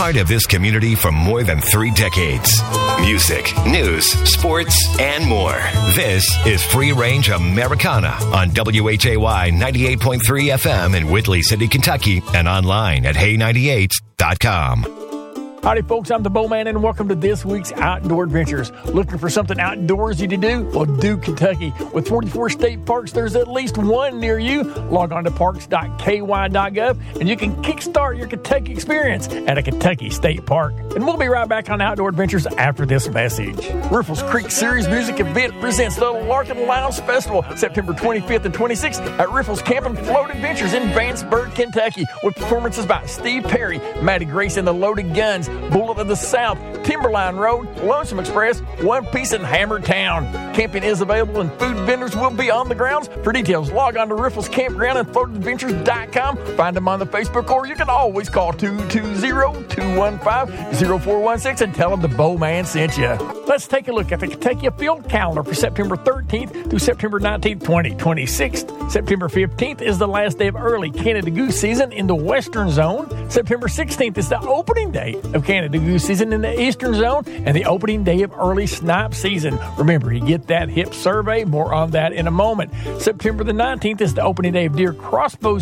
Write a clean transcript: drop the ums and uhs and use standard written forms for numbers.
part of this community for more than 3 decades. Music, news, sports, and more. This is Free Range Americana on WHAY 98.3 FM in Whitley City, Kentucky, and online at hey98.com. Howdy, folks. I'm the Bowman, and welcome to this week's Outdoor Adventures. Looking for something outdoorsy to do? Well, do Kentucky. With 44 state parks, there's at least one near you. Log on to parks.ky.gov, and you can kickstart your Kentucky experience at a Kentucky state park. And we'll be right back on Outdoor Adventures after this message. Riffles Creek Series Music Event presents the Larkin Lounge Festival, September 25th and 26th at Riffles Camp and Float Adventures in Vanceburg, Kentucky, with performances by Steve Perry, Maddie Grace and the Loaded Guns, Bullet of the South, Timberline Road, Lonesome Express, One Piece, and Hammer Town. Camping is available and food vendors will be on the grounds. For details, log on to Riffles Campground and FloatAdventures.com. Find them on the Facebook, or you can always call 220-215-0416 and tell them the Bowman sent you. Let's take a look at the Kentucky Field Calendar for September 13th through September 19th, 2026. September 15th is the last day of early Canada Goose season in the Western Zone. September 16th is the opening day of Canada Goose season in the Eastern Zone and the opening day of early snipe season. Remember, you get that hip survey. More on that in a moment. September the 19th is the opening day of deer crossbow